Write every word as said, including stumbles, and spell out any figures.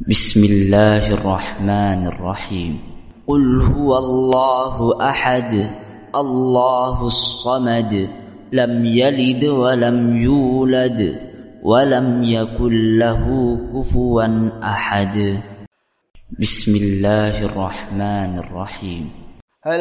بسم الله الرحمن الرحيم. قل هو الله أحد الله الصمد لم يلد ولم يولد ولم يكن له كفوا أحد. بسم الله الرحمن الرحيم.